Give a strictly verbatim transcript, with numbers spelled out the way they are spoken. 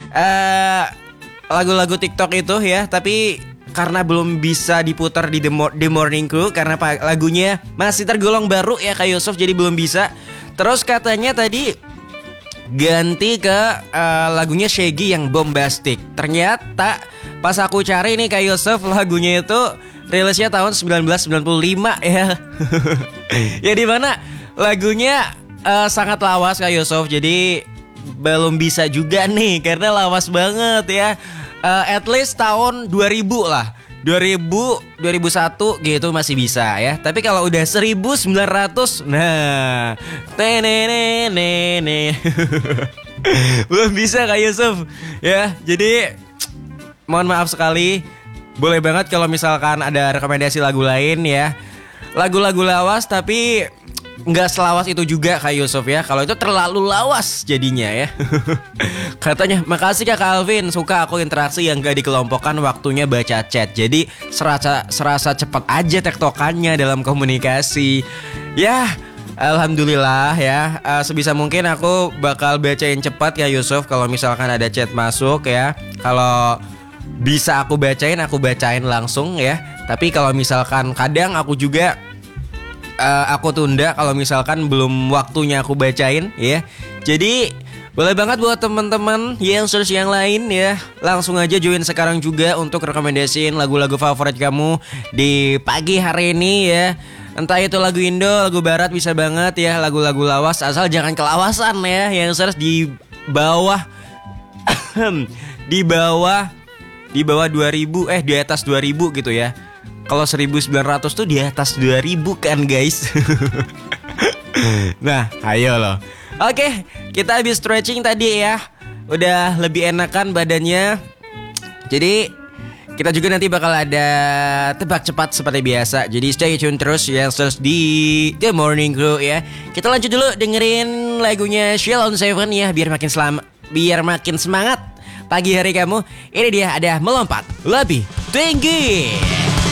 uh, lagu-lagu TikTok itu ya, tapi karena belum bisa diputar di The, Mo- The Morning Crew karena pa- lagunya masih tergolong baru ya Kak Yusuf, jadi belum bisa. Terus katanya tadi ganti ke uh, lagunya Shaggy yang Bombastic. Ternyata pas aku cari nih Kak Yusuf, lagunya itu rilisnya tahun sembilan belas sembilan puluh lima ya. Ya di mana lagunya uh, sangat lawas Kak Yusuf, jadi belum bisa juga nih karena lawas banget ya. Uh, at least tahun dua ribu lah, dua ribu, dua ribu satu gitu masih bisa ya. Tapi kalau udah seribu sembilan ratus, nah tenenenene belum bisa Kak Yusuf ya. Jadi mohon maaf sekali. Boleh banget kalau misalkan ada rekomendasi lagu lain ya, lagu-lagu lawas tapi nggak selawas itu juga Kak Yusuf ya. Kalau itu terlalu lawas jadinya ya. Katanya makasih Kak Alvin, suka aku interaksi yang gak dikelompokkan waktunya baca chat. Jadi serasa, serasa cepat aja tektokannya dalam komunikasi. Ya alhamdulillah ya, uh, sebisa mungkin aku bakal bacain cepat ya Yusuf. Kalau misalkan ada chat masuk ya, kalau bisa aku bacain, aku bacain langsung ya. Tapi kalau misalkan kadang aku juga uh, aku tunda kalau misalkan belum waktunya aku bacain ya. Jadi boleh banget buat teman-teman yang search yang lain ya, langsung aja join sekarang juga untuk rekomendasiin lagu-lagu favorit kamu di pagi hari ini ya. Entah itu lagu Indo, lagu Barat bisa banget ya, lagu-lagu lawas asal jangan kelawasan ya. Yang search di bawah di bawah di bawah dua ribu, eh di atas dua ribu gitu ya. Kalau seribu sembilan ratus tuh di atas dua ribu kan guys. Nah ayo loh. Oke, kita habis stretching tadi ya, udah lebih enakan badannya. Jadi kita juga nanti bakal ada tebak cepat seperti biasa. Jadi stay tune terus ya, terus di The Morning Crew ya. Kita lanjut dulu dengerin lagunya Sheila on Seven ya, biar makin selam, biar makin semangat pagi hari kamu. Ini dia ada melompat lebih tinggi.